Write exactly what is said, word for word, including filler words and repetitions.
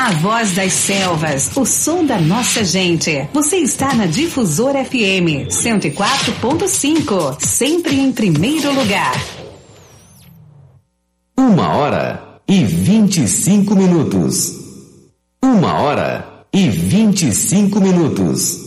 A voz das selvas, o som da nossa gente. Você está na Difusora F M cento e quatro ponto cinco, sempre em primeiro lugar. Uma hora e vinte e cinco minutos. Uma hora e vinte e cinco minutos.